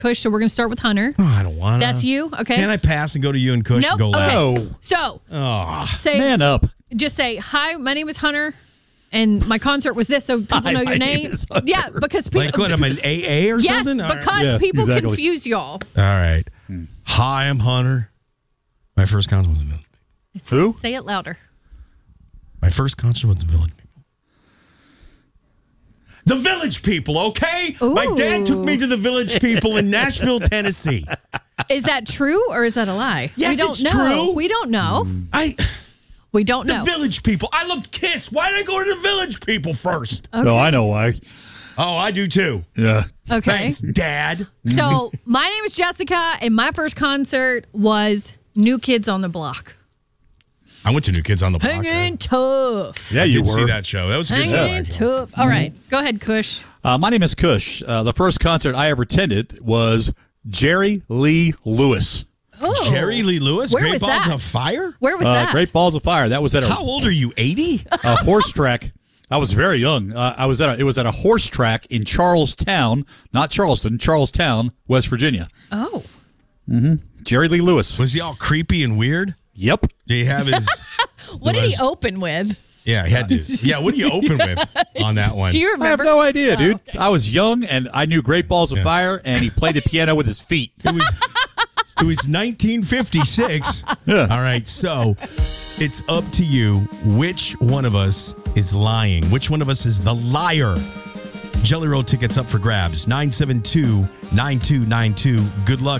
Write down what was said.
Kush, so we're going to start with Hunter. Oh, I don't want to. That's you? Okay. Can I pass and go to you and Kush Nope. and go Okay. last? No. So, say, Man up. just say, hi, my name is Hunter, and my concert was this, so people Hi, know my your name name. is Hunter. Yeah, because people... Like what, am I an AA or yes, something? All because Yeah, people exactly. confuse y'all. right. Hi, I'm Hunter. My first concert was the Village People. Who? Say it louder. My first concert was the Village People. The Village People, okay? My dad took me to the Village People in Nashville, Tennessee. Is that true or is that a lie? Yes, we don't it's know. true. We don't know. We don't The know. Village People. I loved Kiss. Why did I go to the Village People first? Okay. No, I know why. Oh, I do too. Yeah. Okay. Thanks, Dad. So my name is Jessica, and my first concert was New Kids on the Block. I went to New Kids on the Block. Hanging tough. Yeah, I you did were. see that show. That was a good show. Hanging actually. tough. All right. Go ahead, Kush. My name is Kush. The first concert I ever attended was Jerry Lee Lewis. Oh. Jerry Lee Lewis, Where Great was Balls that? of Fire? Where was that? Great Balls of Fire. That was at How old are you, 80? a horse track. I was very young. It was at a horse track in Charlestown, not Charleston, Charlestown, West Virginia. Oh. Jerry Lee Lewis. Was he all creepy and weird? Yep. Did he have his... What did he open with? Yeah, he had to. Yeah, what do you open with on that one? Do you I have remember? no idea, dude. I was young and I knew Great Balls of Fire, and he played the piano with his feet. It was 1956. Yeah. All right, so it's up to you. Which one of us is lying? Which one of us is the liar? Jelly Roll tickets up for grabs. 972-9292. Good luck.